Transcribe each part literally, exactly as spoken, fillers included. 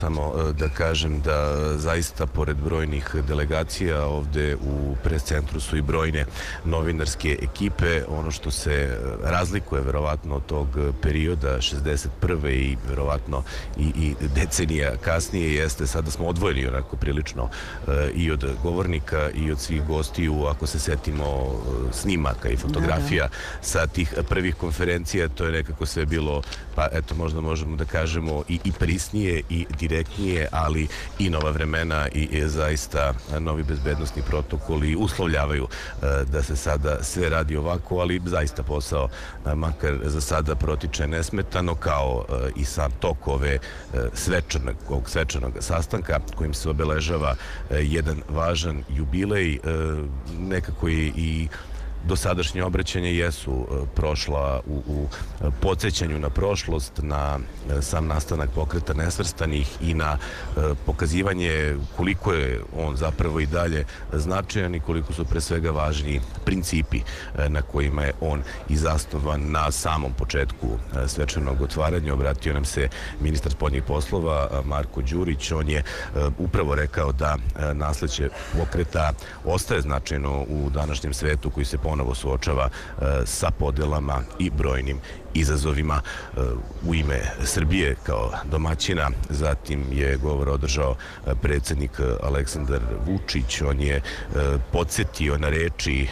Samo da kažem da zaista pored brojnih delegacija ovde u pres-centru su i brojne novinarske ekipe. Ono što se razlikuje verovatno od tog perioda šezdeset prve i verovatno i, i decenija kasnije jeste sada smo odvojeni onako prilično i od govornika i od svih gostiju. Ako se setimo snimaka i fotografija sa tih prvih konferencija, to je nekako sve bilo, pa eto možda možemo da kažemo i, i prisnije i direktnije, ali i nova vremena i zaista novi bezbednosni protokoli uslovljavaju da se sada sve radi ovako, ali zaista posao makar za sada protiče nesmetano, kao i sam tok ove svečanog, ovog svečanog sastanka kojim se obeležava jedan važan jubilej. Nekako je i dosadašnje obraćanje jesu prošla u, u podsjećanju na prošlost, na sam nastanak Pokreta nesvrstanih i na pokazivanje koliko je on zapravo i dalje značajan i koliko su pre svega važni principi na kojima je on i zasnovan. Na samom početku svečanog otvaranja obratio nam se ministar spoljnih poslova Marko Đurić. On je upravo rekao da nasleđe pokreta ostaje značajno u današnjem svetu koji se ponovo suočava sa podelama i brojnim izazovima. U ime Srbije kao domaćina zatim je govor održao predsjednik Aleksandar Vučić. On je podsjetio na reči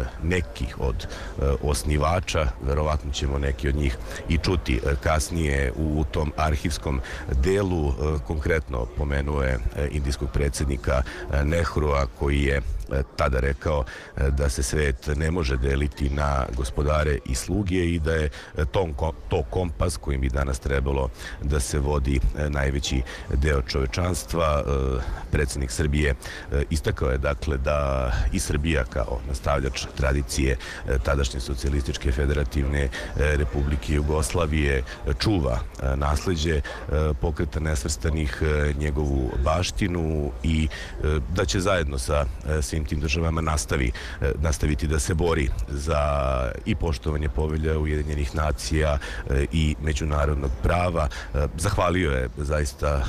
nekih od osnivača, verovatno ćemo neki od njih i čuti kasnije u tom arhivskom delu. Konkretno pomenuo je indijskog predsjednika Nehrua koji je tada rekao da se svet ne može deliti na gospodare i sluge i da je to, to kompas kojim bi danas trebalo da se vodi najveći deo čovečanstva. Predsjednik Srbije istakao je dakle da i Srbija kao nastavljač tradicije tadašnje socijalističke federativne Republike Jugoslavije čuva nasleđe Pokreta nesvrstanih, njegovu baštinu i da će zajedno sa svim tim državama nastavi, nastaviti da se bori za i poštovanje povelja Ujedinjenih nacija i međunarodnog prava. Zahvalio je zaista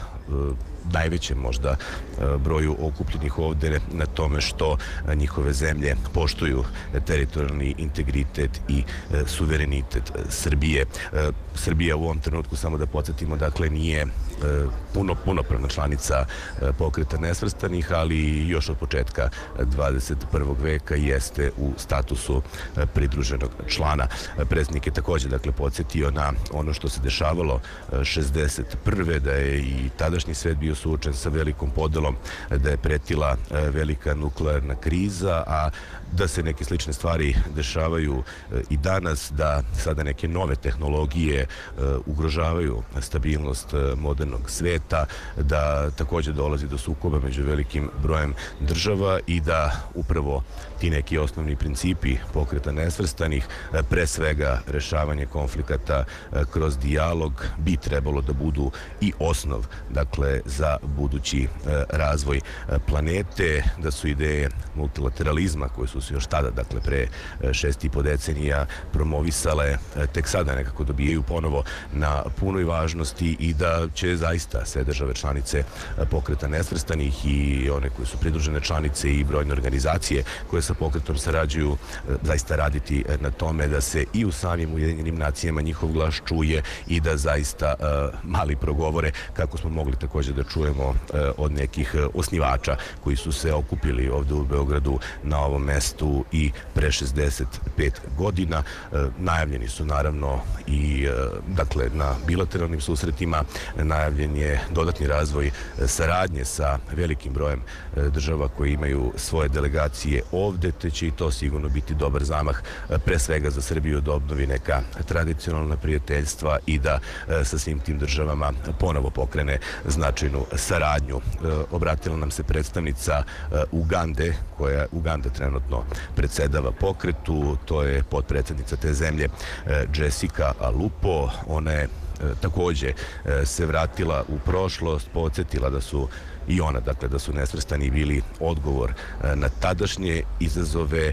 najvećem možda broju okupljenih ovde na tome što njihove zemlje poštuju teritorijalni integritet i suverenitet Srbije. Srbija u ovom trenutku, samo da podsjetimo, dakle nije puno, punopravna članica Pokreta nesvrstanih, ali još od početka dvadeset prvog veka jeste u statusu pridruženog člana. Predsjednik je također dakle podsjetio na ono što se dešavalo šezdeset prve, da je i tadašnji svet bio suočen sa velikom podelom, da je pretila velika nuklearna kriza, a da se neke slične stvari dešavaju i danas, da sada neke nove tehnologije ugrožavaju stabilnost modernog sveta, da također dolazi do sukoba među velikim brojem država i da upravo ti neki osnovni principi Pokreta nesvrstanih, pre svega rešavanje konflikata kroz dijalog, bi trebalo da budu i osnov dakle za budući razvoj planete, da su ideje multilateralizma koje su se još tada, dakle pre šest i po decenija promovisale, tek sada nekako dobijaju ponovo na punoj važnosti i da će zaista sve države članice Pokreta nesvrstanih i one koje su pridružene članice i brojne organizacije koje sa pokretom sarađuju zaista raditi na tome da se i u samim Ujedinjenim nacijama njihov glas čuje i da zaista mali progovore, kako smo mogli također da čujemo od nekih osnivača koji su se okupili ovde u Beogradu na ovom mestu i pre šezdeset pet godina. Najavljeni su naravno i dakle na bilateralnim susretima najavljen je dodatni razvoj saradnje sa velikim brojem država koji imaju svoje delegacije ovde, te će i to sigurno biti dobar zamah pre svega za Srbiju da obnovi neka tradicionalna prijateljstva i da sa svim tim državama ponovo pokrene značajnu saradnju. Obratila nam se predstavnica Ugande, koja Uganda trenutno predsedava pokretu, to je potpredsednica te zemlje Jessica Alupo. Ona je također se vratila u prošlost, podsjetila da su i ona, dakle, da su nesvrstani bili odgovor na tadašnje izazove,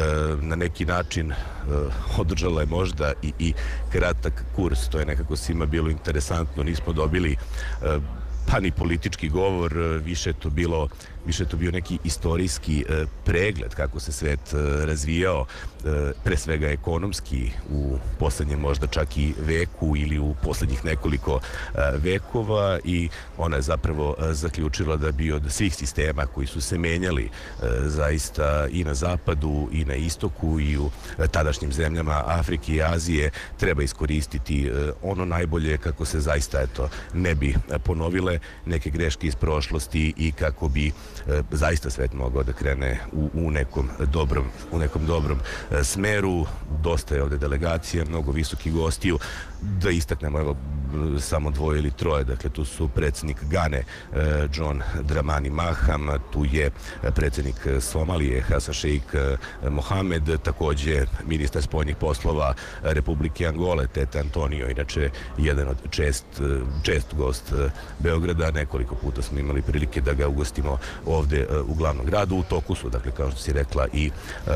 na neki način održala je možda i, i kratak kurs, to je nekako svima bilo interesantno, nismo dobili pa ni politički govor, više je to bilo više je to bio neki istorijski pregled kako se svet razvijao, pre svega ekonomski u poslednjem možda čak i veku ili u poslednjih nekoliko vekova, i ona je zapravo zaključila da bi od svih sistema koji su se menjali zaista i na zapadu i na istoku i u tadašnjim zemljama Afrike i Azije treba iskoristiti ono najbolje kako se zaista eto ne bi ponovile neke greške iz prošlosti i kako bi zaista svet mogao da krene u, u nekom dobrom, u nekom dobrom smeru. Dosta je ovde delegacija, mnogo visokih gostiju. Da istaknemo evo samo dvoje ili troje, dakle tu su predsjednik Gane John Dramani Maham, tu je predsjednik Somalije Hasan Sheikh Mohamed, takođe ministar spoljnih poslova Republike Angole Tete Antonio, inače jedan od čest, čest gost Beograda. Nekoliko puta smo imali prilike da ga ugostimo ovde u glavnom gradu. U toku su, dakle, kao što si rekla, i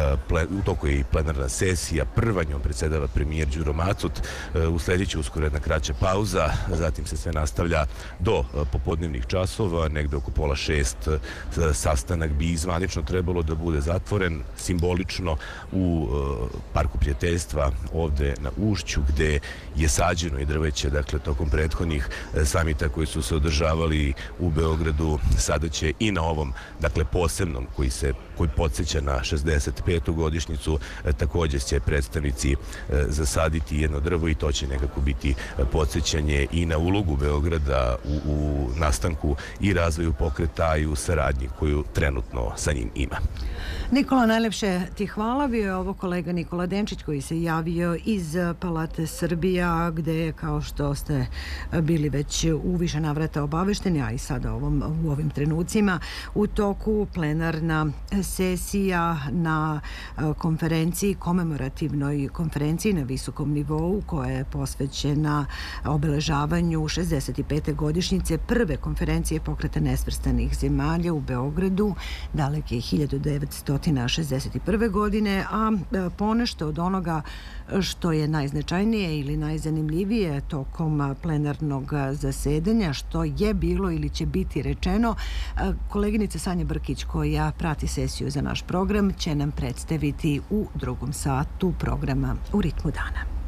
u toku je i plenarna sesija. Prva njom predsedava premijer Đuro Macut. Uslediće uskoro jedna kraća pauza, zatim se sve nastavlja do popodnevnih časova, negde oko pola šest sastanak bi zvanično trebalo da bude zatvoren, simbolično u Parku prijateljstva ovde na Ušću, gde je sađeno i drveće, dakle, tokom prethodnih samita koji su se održavali u Beogradu. Sada će i na ovom, dakle, posebnom koji se koji podsjeća na šezdeset petu godišnjicu, takođe će predstavnici zasaditi jedno drvo i to će nekako biti podsjećanje i na ulogu Beograda u, u nastanku i razvoju pokreta i u saradnji koju trenutno sa njim ima. Nikola, najlepše ti hvala. Bio je ovo kolega Nikola Denčić koji se javio iz Palate Srbija, gde je, kao što ste bili već u više navrata obavešteni, a i sada ovom, u ovim trenucima, u toku plenarna sesija na konferenciji, komemorativnoj konferenciji na visokom nivou koja je posvećena obeležavanju šezdeset pete godišnjice prve konferencije Pokreta nesvrstanih zemalja u Beogradu daleke hiljadu devetsto šezdeset prve. godine, a ponešto od onoga što je najznačajnije ili najzanimljivije tokom plenarnog zasedanja, što je bilo ili će biti rečeno, koleginica Sanja Brkić, koja prati sesiju za naš program, će nam predstaviti u drugom satu programa U ritmu dana.